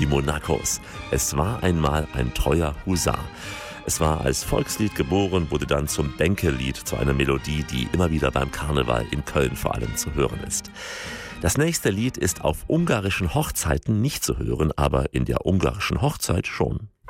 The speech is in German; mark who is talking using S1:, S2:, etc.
S1: die Monacos. Es war einmal ein treuer Husar. Es war als Volkslied geboren, wurde dann zum Bänkelied, zu einer Melodie, die immer wieder beim Karneval in Köln vor allem zu hören ist. Das nächste Lied ist auf ungarischen Hochzeiten nicht zu hören, aber in der ungarischen Hochzeit schon.